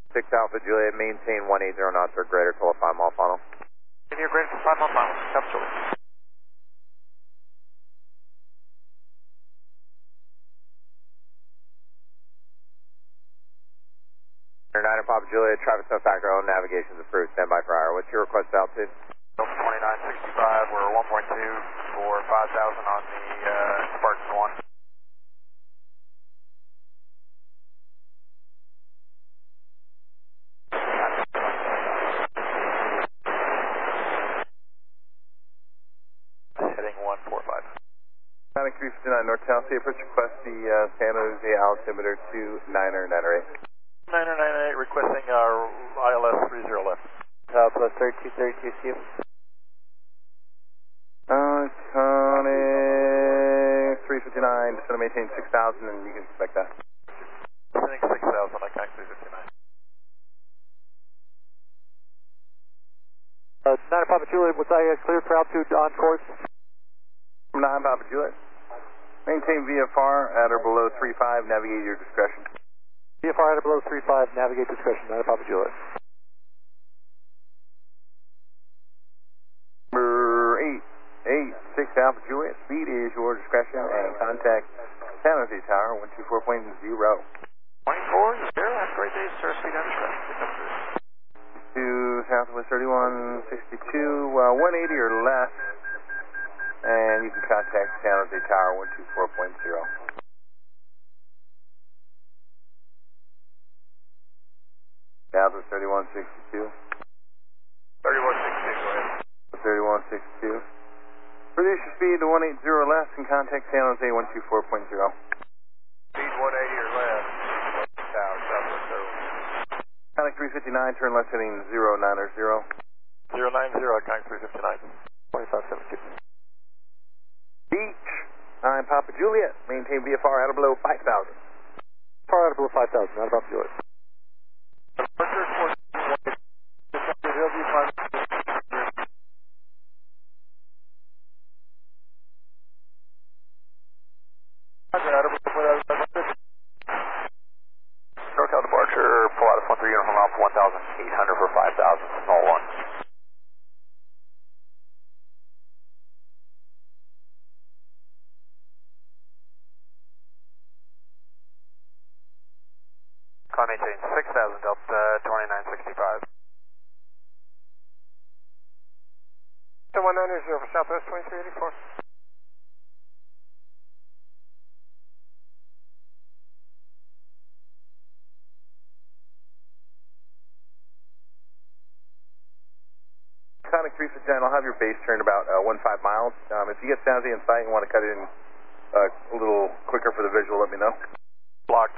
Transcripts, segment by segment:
6 Alpha Juliet, maintain 180 knots or greater till a 5 mile final. You're greater than 5 mile final. Alpha Juliet. Niner Papa Juliet, traffic zone factor, all navigation's approved. Stand by for hour. What's your request altitude? 2965, we're 1.2 for 5,000 on the Spartan 1. Heading 145. Panic 359 North Tennessee, approach request the San Jose altimeter to 998. 998 requesting our ILS 30 left. Southwest 3232 CF. Tonic 359, just going to maintain 6,000 and you can expect that. Sending 6,000, I can't 359. Niner Papa Juliet, was I cleared for altitude on course? 9 Papa Juliet. Maintain VFR at or below 35, navigate your discretion. VFR at or below 35, navigate discretion, Niner Papa Juliet. Number 886 Alpha Juliet, speed is your discretion and contact San Jose Tower 124.0. 24 is there, have a great day, sir, speed on discretion. To Southwest 3162, 180 or less, and you can contact San Jose Tower 124.0. Southwest 3162. 3162, go ahead. 3162. Reduce your speed to 180 or less and contact San Jose 124.0. Speed 180 or less. Southwest 31. Contact 359, turn left heading 090. 090, contact 359. 2572. Beach, 9 Papa Juliet, maintain VFR at or below 5,000. VFR at or below 5,000, Niner Papa Juliet. SoCal departure, pull out a 13 uniform Alpha 1,800 for 5,000, small 1. Climb maintain 6,000 Delta 2965. 190 for Southwest 2384. Sonic 359, I'll have your base turn about 15 miles. If you get San Jose in sight and want to cut it in a little quicker for the visual, let me know. Blocked.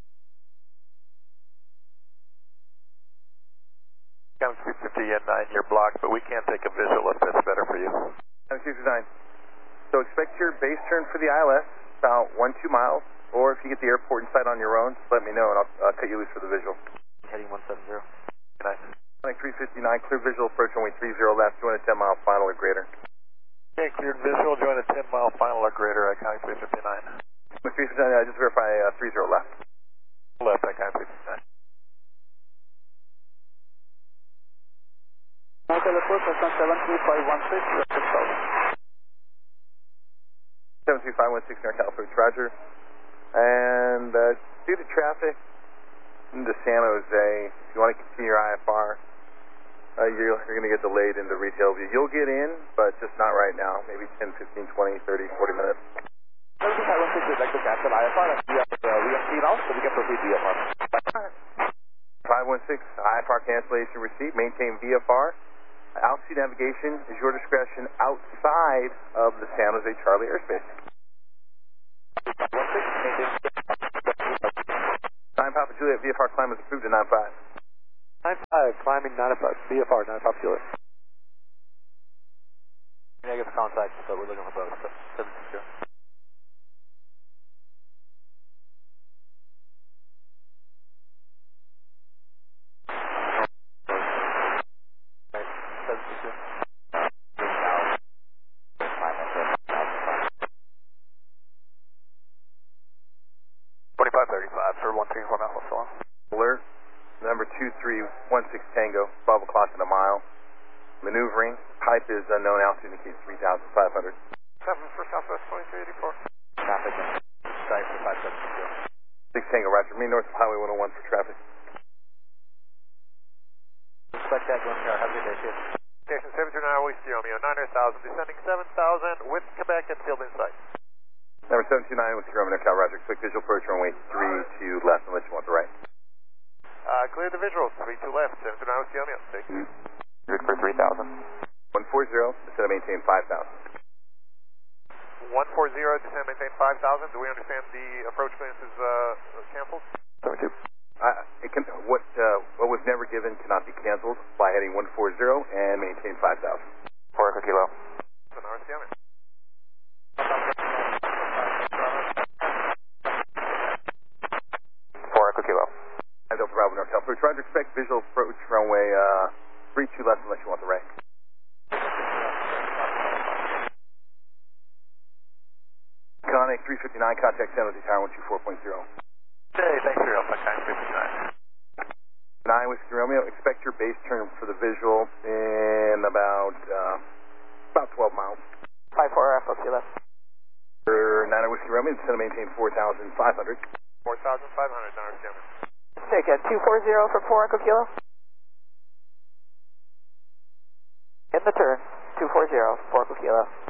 Sonic 350 and 9, you're blocked, but we can take a visual if that's better for you. Sonic 359. So expect your base turn for the ILS about 12 miles, or if you get the airport in sight on your own, just let me know and I'll cut you loose for the visual. Heading 170. Good night. Sonic 359, clear visual approach only 30 left, join a 10 mile final or greater. Okay, cleared visual, join a 10 mile final or greater at County 359. Sonic 359, just verify 30 left. Left at County 359. Hotel Airport, 73516, 73516 North California, Roger. And due to traffic into San Jose, if you want to continue your IFR, you're going to get delayed into retail view. You'll get in, but just not right now. Maybe 10, 15, 20, 30, 40 minutes. 73516 would like to cancel IFR and we have VFC now, so we can proceed VFR. 516, IFR cancellation receipt. Maintain VFR. Altitude navigation is your discretion outside of the San Jose Charlie airspace. 9 Papa Juliet, VFR climb is approved to 95. 95, climbing 95, VFR, 9 Papa Juliet. Negative contact, so we're looking for both. 760. For 134 Alpha Alpha. Alert. Number 2 2316 Tango, 12 o'clock in a mile. Maneuvering, type is unknown, altitude indicates 3,500. 7 for Southwest 2384. Traffic, sorry for 572. 6 Tango, roger. Me north of Highway 101 for traffic. Select that one, have a good day, too. Station 729 West Romeo, 900,000, descending 7,000 with Quebec and field in sight. Number 729 with Romeo, Cal, roger. Expect visual approach runway 32 left unless you want the right. Clear the visuals, 32 left, 729 West Romeo. Stay tuned. Good for 3,000. 140, instead of maintain 5,000. 140, descend, maintain 5,000. Do we understand the approach clearance is canceled? 72. What was never given cannot be canceled by heading 140 and maintain 5,000. 4 Echo Kilo. So now West Romeo. 4 Echo Kilo. Delta Bravo North Approach. Roger, expect visual approach runway 32 left unless you want the right. Connect 359, contact San Jose Tower 124.0. Okay, thanks for your help, Kind 59. 9 Whiskey Romeo, expect your base turn for the visual in about 12 miles. 54 Echo Kilo. For 9 Whiskey Romeo, instead of maintain 4,500. 4,500, now West Romeo. Take a 240 for 4 Echo Kilo. In the turn, 240, 4 Echo Kilo.